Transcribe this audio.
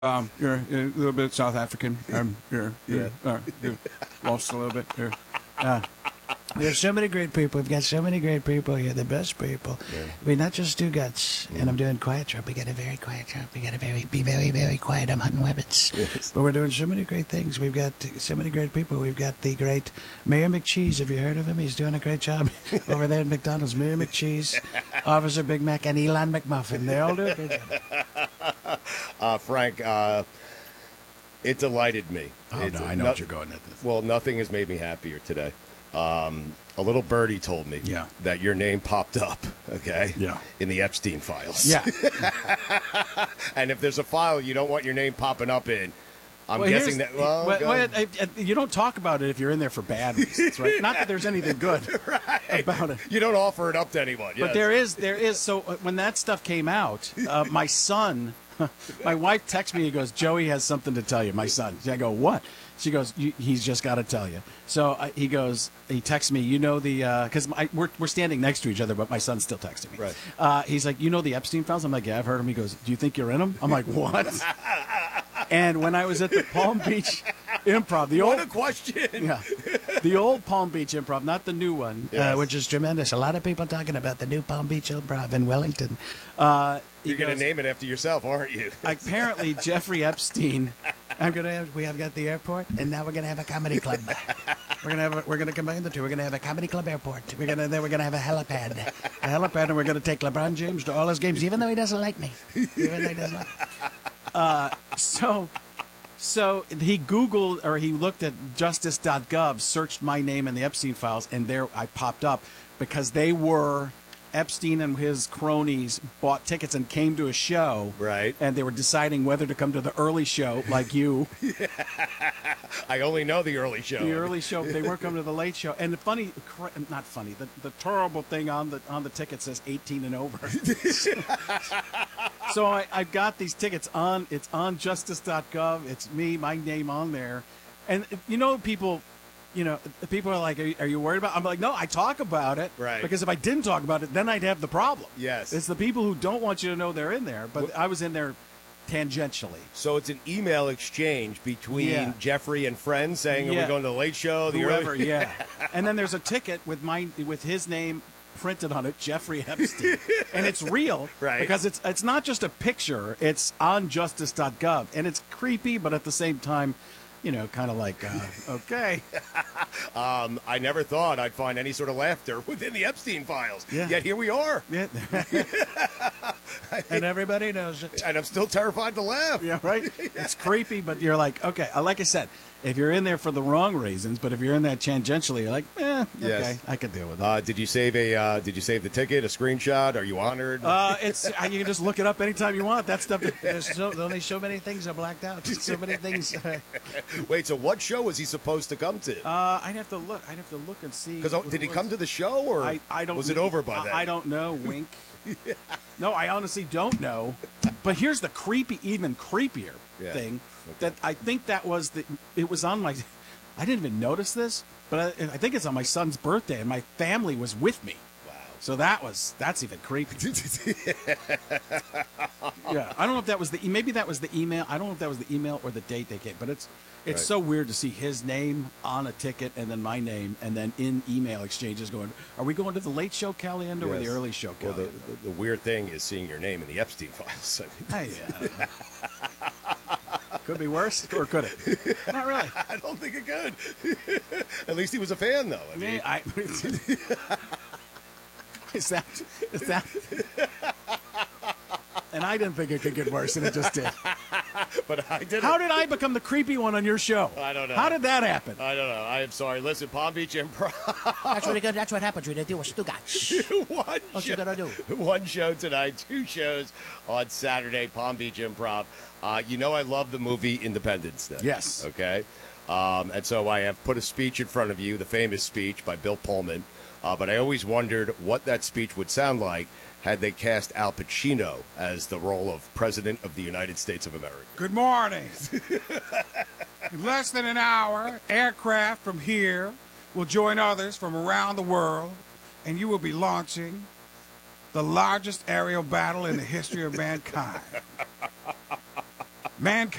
You're a little bit South African. You're lost a little bit. We have so many great people. We've got so many great people here, the best people. Yeah. We not just do guts, and I'm doing quiet trap. We got a very quiet trap. We got to be very, very quiet. I'm hunting weapons. Yes. But we're doing so many great things. We've got so many great people. We've got the great Mayor McCheese. Have you heard of him? He's doing a great job over there at McDonald's. Mayor McCheese, Officer Big Mac, and Elon McMuffin. They all do a great job. Frank, it delighted me. Oh, no, I know what you're going at this. Well, nothing has made me happier today. A little birdie told me that your name popped up, in the Epstein files. Yeah. And if there's a file you don't want your name popping up in, I'm guessing that. You don't talk about it if you're in there for bad reasons, right? Not that there's anything good about it. You don't offer it up to anyone. But there is. So when that stuff came out, my son, my wife texts me. He goes, "Joey has something to tell you." My son. I go, "What?" She goes, "He's just got to tell you." So he texts me, you know because we're standing next to each other, but my son's still texting me. Right. He's like, "You know the Epstein files?" I'm like, "Yeah, I've heard them." He goes, "Do you think you're in them?" I'm like, "What?" And when I was at the Palm Beach Improv, what a question! Yeah, the old Palm Beach Improv, not the new one, yes. Which is tremendous. A lot of people talking about the new Palm Beach Improv in Wellington. You're going to name it after yourself, aren't you? Apparently, Jeffrey Epstein. We have got the airport, and now we're gonna have a comedy club. We're gonna combine the two. We're gonna have a comedy club airport. We're gonna have a helipad, and we're gonna take LeBron James to all his games, even though he doesn't like me. So he Googled or he looked at justice.gov, searched my name in the Epstein files, and there I popped up because they were. Epstein and his cronies bought tickets and came to a show. Right. And they were deciding whether to come to the early show, like you. Yeah. I only know the early show. The early show. They weren't coming to the late show. And the terrible thing on the ticket says 18 and over. So I got these tickets it's on justice.gov. It's me, my name on there. And, people... people are like, are you worried about it? I'm like, no, I talk about it. Right. Because if I didn't talk about it, then I'd have the problem. Yes. It's the people who don't want you to know they're in there. But I was in there tangentially. So it's an email exchange between Jeffrey and friends saying, are we going to the late show? Whoever, And then there's a ticket with his name printed on it, Jeffrey Epstein. And it's real. Right. Because it's not just a picture. It's on justice.gov. And it's creepy, but at the same time... kind of like, okay. I never thought I'd find any sort of laughter within the Epstein files. Yeah. Yet here we are. Yeah. And everybody knows it. And I'm still terrified to laugh. Yeah, right? It's creepy, but you're like, okay. Like I said, if you're in there for the wrong reasons, but if you're in that tangentially, you're like, okay, yes. I could deal with it. Did you save the ticket, a screenshot? Are you honored? You can just look it up anytime you want. That stuff. There's only so many things are blacked out. So many things. Wait, so what show was he supposed to come to? I'd have to look and see. Because did he come to the show, or I don't. Was it over by then? I don't know. Wink. No, I honestly don't know. But here's the even creepier thing. Okay. That I think it was on my. I didn't even notice this, but I think it's on my son's birthday, and my family was with me. Wow. So that's even creepy. Yeah, I don't know if that was maybe that was the email. I don't know if that was the email or the date they came, but it's right. So weird to see his name on a ticket and then my name and then in email exchanges going, are we going to the late show Caliendo or the early show Caliendo? Well, the weird thing is seeing your name in the Epstein files. Could be worse, or could it? Not really. I don't think it could. At least he was a fan, though. Is that? And I didn't think it could get worse, and it just did. But I did. How did I become the creepy one on your show? I don't know. How did that happen? I don't know. I am sorry. Listen, Palm Beach Improv. That's really good. That's what happens when they do a Stuttgart. What you gonna do? One show tonight, 2 shows on Saturday, Palm Beach Improv. I love the movie Independence Day. Yes. Okay. And so I have put a speech in front of you, the famous speech by Bill Pullman. But I always wondered what that speech would sound like had they cast Al Pacino as the role of President of the United States of America. Good morning. In less than an hour, aircraft from here will join others from around the world, and you will be launching the largest aerial battle in the history of mankind. mankind